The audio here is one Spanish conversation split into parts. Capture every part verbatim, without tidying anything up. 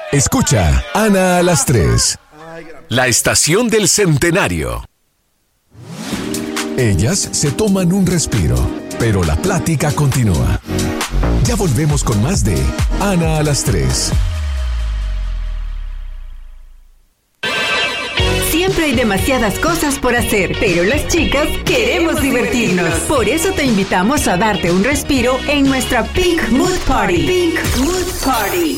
Escucha Ana a las tres. La estación del centenario. Ellas se toman un respiro, pero la plática continúa. Ya volvemos con más de Ana a las tres. Siempre hay demasiadas cosas por hacer, pero las chicas queremos divertirnos. Por eso te invitamos a darte un respiro en nuestra Pink Mood Party. Pink Mood Party.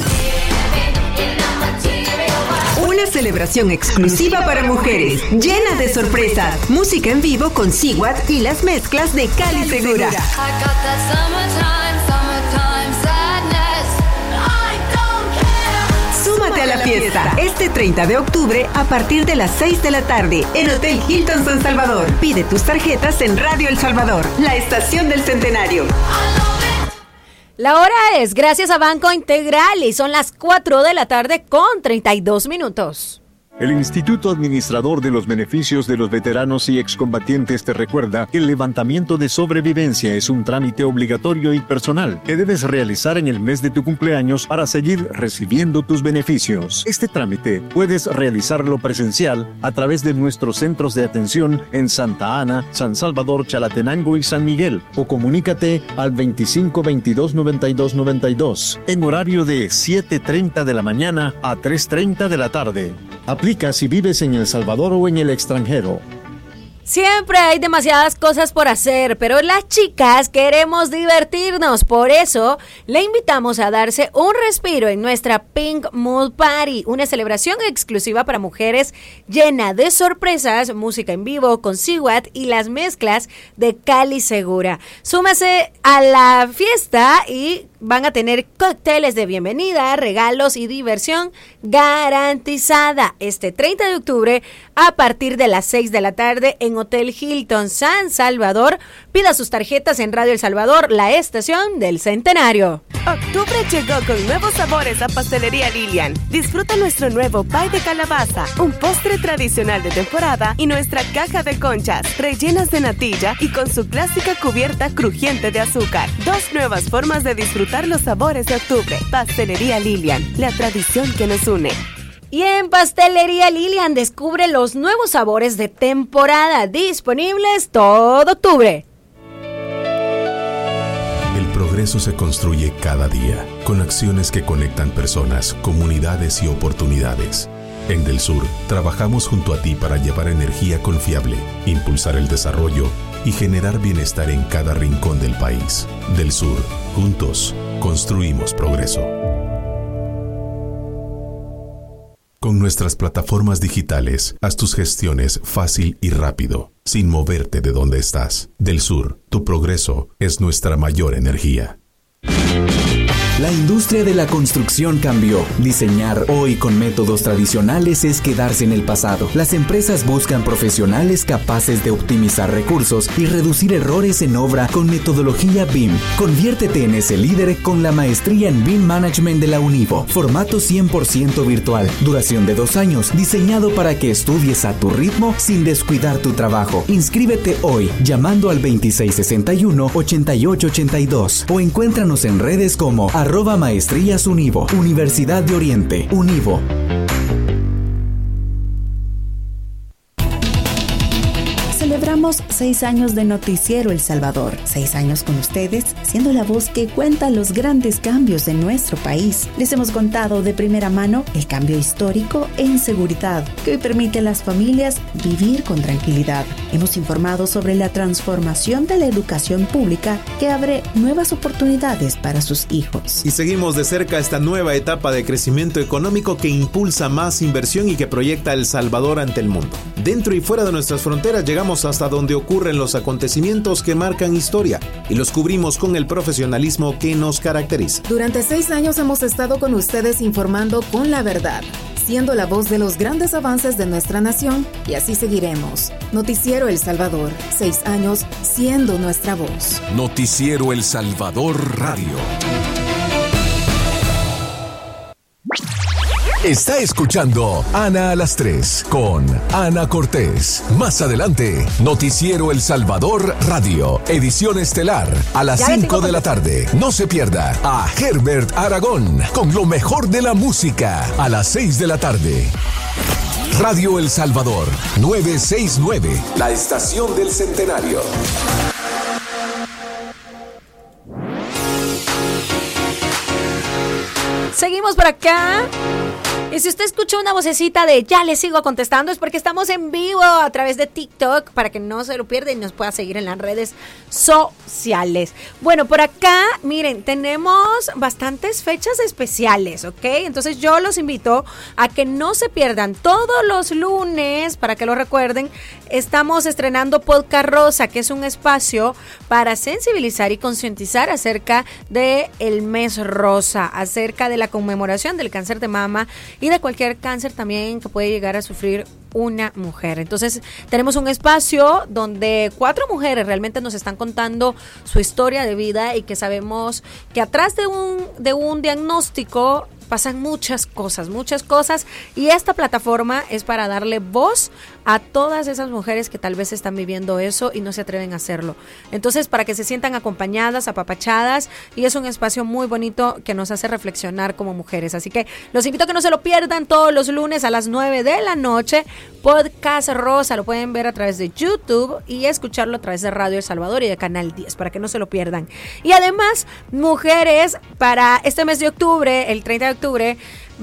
Una celebración exclusiva para mujeres, llena de sorpresas, música en vivo con Sigwat y las mezclas de Cali Segura. Súmate a la fiesta este treinta de octubre a partir de las seis de la tarde en Hotel Hilton San Salvador. Pide tus tarjetas en Radio El Salvador, la estación del centenario. La hora es gracias a Banco Integral y son las cuatro de la tarde con treinta y dos minutos. El Instituto Administrador de los Beneficios de los Veteranos y Excombatientes te recuerda que el levantamiento de sobrevivencia es un trámite obligatorio y personal que debes realizar en el mes de tu cumpleaños para seguir recibiendo tus beneficios. Este trámite puedes realizarlo presencial a través de nuestros centros de atención en Santa Ana, San Salvador, Chalatenango y San Miguel, o comunícate al veinticinco veintidós noventa y dos noventa y dos en horario de siete treinta de la mañana a tres treinta de la tarde. Aplica si vives en El Salvador o en el extranjero. Siempre hay demasiadas cosas por hacer, pero las chicas queremos divertirnos. Por eso, le invitamos a darse un respiro en nuestra Pink Mood Party, una celebración exclusiva para mujeres llena de sorpresas, música en vivo con Sigwat y las mezclas de Cali Segura. Súmase a la fiesta y van a tener cócteles de bienvenida, regalos y diversión garantizada este treinta de octubre a partir de las seis de la tarde en Hotel Hilton San Salvador. Pida sus tarjetas en Radio El Salvador, la estación del centenario. Octubre llegó con nuevos sabores a Pastelería Lilian. Disfruta nuestro nuevo pie de calabaza, un postre tradicional de temporada y nuestra caja de conchas, rellenas de natilla y con su clásica cubierta crujiente de azúcar. Dos nuevas formas de disfrutar los sabores de octubre. Pastelería Lilian, la tradición que nos une. Y en Pastelería Lilian descubre los nuevos sabores de temporada disponibles todo octubre. El progreso se construye cada día con acciones que conectan personas, comunidades y oportunidades. En Del Sur trabajamos junto a ti para llevar energía confiable, impulsar el desarrollo y generar bienestar en cada rincón del país. Del Sur, juntos, construimos progreso. Con nuestras plataformas digitales, haz tus gestiones fácil y rápido, sin moverte de donde estás. Del Sur, tu progreso es nuestra mayor energía. La industria de la construcción cambió. Diseñar hoy con métodos tradicionales es quedarse en el pasado. Las empresas buscan profesionales capaces de optimizar recursos y reducir errores en obra con metodología B I M. Conviértete en ese líder con la maestría en B I M Management de la Univo. Formato cien por ciento virtual. Duración de dos años. Diseñado para que estudies a tu ritmo sin descuidar tu trabajo. Inscríbete hoy llamando al veintiséis sesenta y uno, ochenta y ocho ochenta y dos o encuéntranos en redes como arroba maestrías Univo, Universidad de Oriente, Univo. Celebramos seis años de Noticiero El Salvador. Seis años con ustedes, siendo la voz que cuenta los grandes cambios de nuestro país. Les hemos contado de primera mano el cambio histórico en seguridad que hoy permite a las familias vivir con tranquilidad. Hemos informado sobre la transformación de la educación pública que abre nuevas oportunidades para sus hijos. Y seguimos de cerca esta nueva etapa de crecimiento económico que impulsa más inversión y que proyecta a El Salvador ante el mundo. Dentro y fuera de nuestras fronteras llegamos hasta donde ocurren los acontecimientos que marcan historia y los cubrimos con el profesionalismo que nos caracteriza. Durante seis años hemos estado con ustedes informando con la verdad, siendo la voz de los grandes avances de nuestra nación y así seguiremos. Noticiero El Salvador, seis años siendo nuestra voz. Noticiero El Salvador Radio. Está escuchando Ana a las tres con Ana Cortés. Más adelante, Noticiero El Salvador Radio, edición estelar a las cinco de la tarde. No se pierda a Herbert Aragón con lo mejor de la música a las seis de la tarde. Radio El Salvador, novecientos sesenta y nueve, la estación del centenario. Seguimos por acá. Y si usted escuchó una vocecita de ya le sigo contestando, es porque estamos en vivo a través de TikTok para que no se lo pierda y nos pueda seguir en las redes sociales. Bueno, por acá, miren, tenemos bastantes fechas especiales, ¿ok? Entonces yo los invito a que no se pierdan todos los lunes, para que lo recuerden, estamos estrenando Podcast Rosa, que es un espacio para sensibilizar y concientizar acerca del mes rosa, acerca de la conmemoración del cáncer de mama y de cualquier cáncer también que puede llegar a sufrir una mujer. Entonces tenemos un espacio donde cuatro mujeres realmente nos están contando su historia de vida y que sabemos que atrás de un, de un diagnóstico pasan muchas cosas, muchas cosas, y esta plataforma es para darle voz a todas esas mujeres que tal vez están viviendo eso y no se atreven a hacerlo. Entonces, para que se sientan acompañadas, apapachadas, y es un espacio muy bonito que nos hace reflexionar como mujeres. Así que los invito a que no se lo pierdan todos los lunes a las nueve de la noche. Podcast Rosa, lo pueden ver a través de YouTube y escucharlo a través de Radio El Salvador y de Canal diez, para que no se lo pierdan. Y además, mujeres, para este mes de octubre, el treinta de octubre,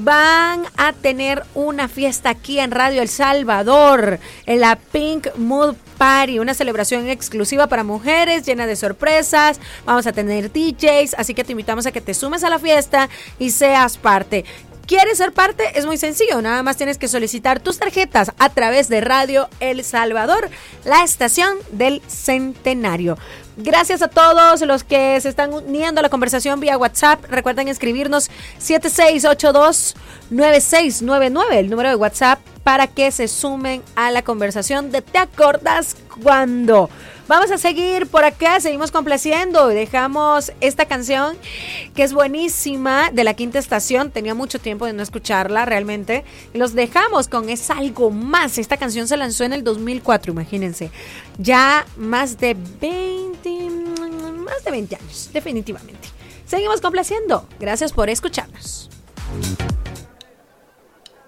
van a tener una fiesta aquí en Radio El Salvador, en la Pink Mood Party, una celebración exclusiva para mujeres, llena de sorpresas. Vamos a tener D Js, así que te invitamos a que te sumes a la fiesta y seas parte. ¿Quieres ser parte? Es muy sencillo, nada más tienes que solicitar tus tarjetas a través de Radio El Salvador, la estación del centenario. Gracias a todos los que se están uniendo a la conversación vía WhatsApp. Recuerden escribirnos siete seis ocho dos nueve seis nueve nueve, el número de WhatsApp, para que se sumen a la conversación de ¿te acordás cuándo? Vamos a seguir por acá, seguimos complaciendo. Dejamos esta canción que es buenísima, de La Quinta Estación. Tenía mucho tiempo de no escucharla realmente. Y los dejamos con Es Algo Más. Esta canción se lanzó en el dos mil cuatro, imagínense. Ya más de veinte, más de veinte años, definitivamente. Seguimos complaciendo. Gracias por escucharnos.